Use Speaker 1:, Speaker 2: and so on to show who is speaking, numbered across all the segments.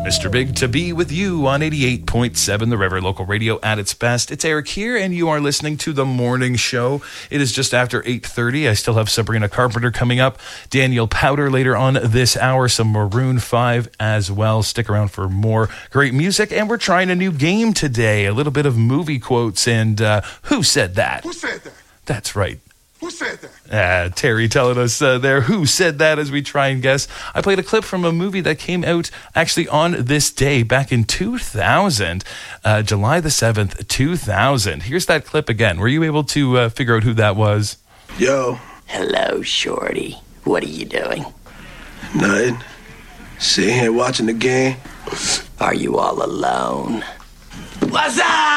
Speaker 1: Mr. Big to be with you on 88.7 The River, local radio at its best. It's Eric here, and you are listening to The Morning Show. It is just after 8:30. I still have Sabrina Carpenter coming up, Daniel Powder later on this hour, some Maroon 5 as well. Stick around for more great music, and we're trying a new game today, a little bit of movie quotes, and who said that?
Speaker 2: Who said that?
Speaker 1: That's right.
Speaker 2: Who said that?
Speaker 1: Terry telling us there who said that as we try and guess. I played a clip from a movie that came out actually on this day back in 2000, July the 7th, 2000. Here's that clip again. Were you able to figure out who that was?
Speaker 3: Yo.
Speaker 4: Hello, Shorty. What are you doing?
Speaker 3: Nothing. Sitting here watching the game.
Speaker 4: Are you all alone? What's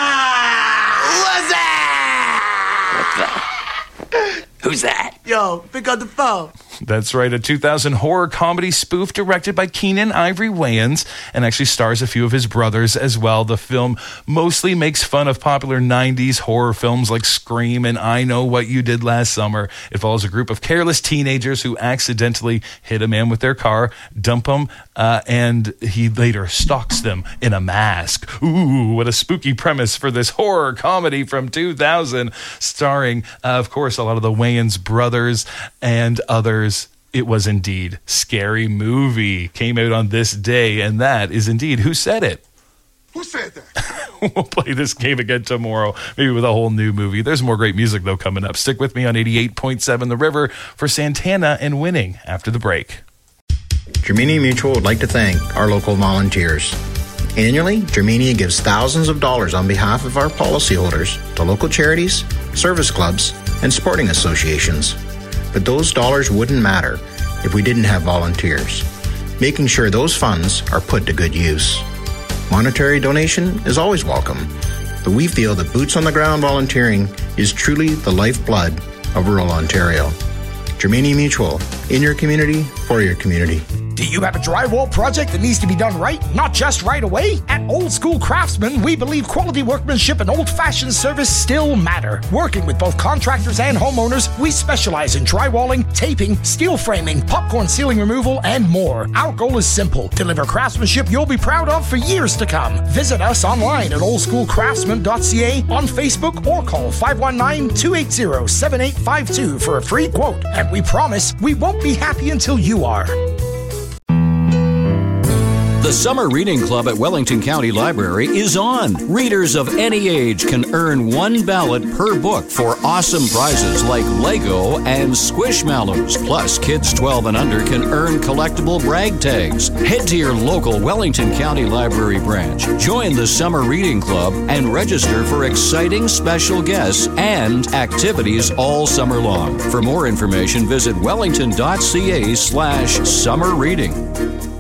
Speaker 4: up? What's up? What the? Who's that?
Speaker 5: Yo, pick up the phone.
Speaker 1: That's right, a 2000 horror comedy spoof directed by Keenan Ivory Wayans and actually stars a few of his brothers as well. The film mostly makes fun of popular 90s horror films like Scream and I Know What You Did Last Summer. It follows a group of careless teenagers who accidentally hit a man with their car, dump him, and he later stalks them in a mask. Ooh, what a spooky premise for this horror comedy from 2000, starring, of course, a lot of the Wayans brothers and others. It was indeed Scary Movie. Came out on this day, and that is indeed Who Said It?
Speaker 2: Who said that?
Speaker 1: We'll play this game again tomorrow, maybe with a whole new movie. There's more great music, though, coming up. Stick with me on 88.7 The River for Santana and Winning after the break.
Speaker 6: Germania Mutual would like to thank our local volunteers. Annually, Germania gives thousands of dollars on behalf of our policyholders to local charities, service clubs, and sporting associations. But those dollars wouldn't matter if we didn't have volunteers, making sure those funds are put to good use. Monetary donation is always welcome, but we feel that boots on the ground volunteering is truly the lifeblood of rural Ontario. Germania Mutual, in your community, for your community.
Speaker 7: Do you have a drywall project that needs to be done right, not just right away? At Old School Craftsman, we believe quality workmanship and old-fashioned service still matter. Working with both contractors and homeowners, we specialize in drywalling, taping, steel framing, popcorn ceiling removal, and more. Our goal is simple: deliver craftsmanship you'll be proud of for years to come. Visit us online at oldschoolcraftsman.ca, on Facebook, or call 519-280-7852 for a free quote. And we promise we won't be happy until you are.
Speaker 8: The Summer Reading Club at Wellington County Library is on. Readers of any age can earn one ballot per book for awesome prizes like Lego and Squishmallows. Plus, kids 12 and under can earn collectible brag tags. Head to your local Wellington County Library branch, join the Summer Reading Club, and register for exciting special guests and activities all summer long. For more information, visit wellington.ca/summerreading.